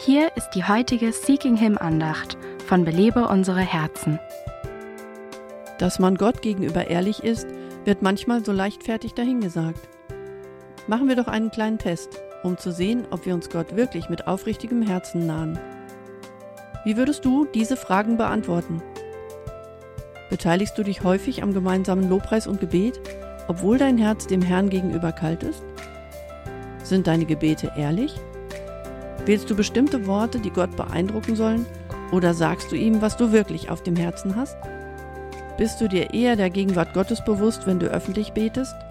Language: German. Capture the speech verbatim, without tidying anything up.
Hier ist die heutige Seeking Him Andacht von Belebe unsere Herzen. Dass man Gott gegenüber ehrlich ist, wird manchmal so leichtfertig dahingesagt. Machen wir doch einen kleinen Test, um zu sehen, ob wir uns Gott wirklich mit aufrichtigem Herzen nahen. Wie würdest du diese Fragen beantworten? Beteiligst du dich häufig am gemeinsamen Lobpreis und Gebet, obwohl dein Herz dem Herrn gegenüber kalt ist? Sind deine Gebete ehrlich? Wählst du bestimmte Worte, die Gott beeindrucken sollen, oder sagst du ihm, was du wirklich auf dem Herzen hast? Bist du dir eher der Gegenwart Gottes bewusst, wenn du öffentlich betest?